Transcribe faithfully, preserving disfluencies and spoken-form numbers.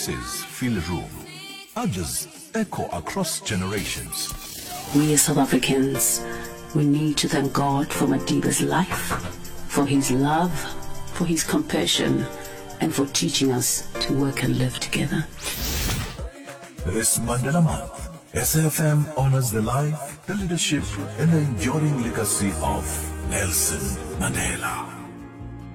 voices fill a room. Urges echo across generations. We as South Africans, we need to thank God for Madiba's life, for his love, for his compassion, and for teaching us to work and live together. This Mandela Month, S A F M honors the life, the leadership, and the enduring legacy of Nelson Mandela.